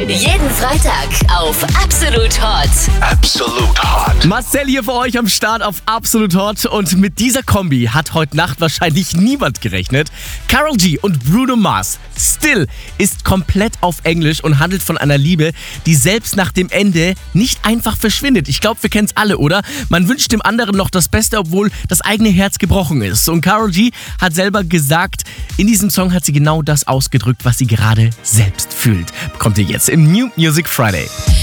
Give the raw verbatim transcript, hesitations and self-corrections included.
Jeden Freitag auf Absolut Hot. Absolut Hot. Marcel hier für euch am Start auf Absolut Hot und mit dieser Kombi hat heute Nacht wahrscheinlich niemand gerechnet. Karol G und Bruno Mars. Still ist komplett auf Englisch und handelt von einer Liebe, die selbst nach dem Ende nicht einfach verschwindet. Ich glaube, wir kennen es alle, oder? Man wünscht dem anderen noch das Beste, obwohl das eigene Herz gebrochen ist. Und Karol G hat selber gesagt, in diesem Song hat sie genau das ausgedrückt, was sie gerade selbst fühlt. Bekommt ihr jetzt im New Music Friday.